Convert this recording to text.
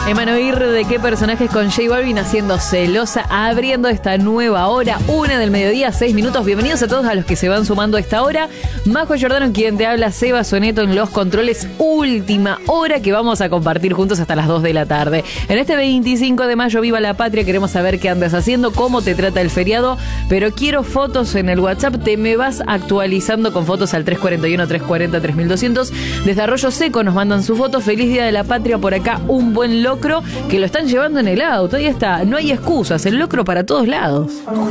Emanuel, ¿de qué personajes con J Balvin haciendo Celosa? Abriendo esta nueva hora, 1 del mediodía, 6 minutos. Bienvenidos a todos a los que se van sumando a esta hora. Majo Giordano, quien te habla, Seba Soneto en los controles. Última hora que vamos a compartir juntos hasta las 2 de la tarde. En este 25 de mayo, viva la patria, queremos saber qué andas haciendo, cómo te trata el feriado, pero quiero fotos en el WhatsApp. Te me vas actualizando con fotos al 341-340-3200. Desde Arroyo Seco nos mandan su foto. Feliz Día de la Patria, por acá un buen locro que lo están llevando en el auto. Ahí está, no hay excusas, el locro para todos lados.